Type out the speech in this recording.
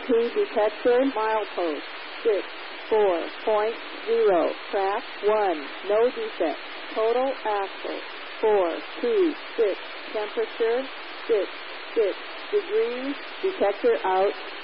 ESP detector, milepost 64.0, track 1, no defect, total axle 426, temperature 66 degrees, detector out.